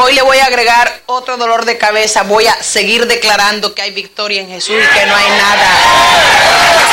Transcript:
hoy le voy a agregar otro dolor de cabeza. Voy a seguir declarando que hay victoria en Jesús y que no hay nada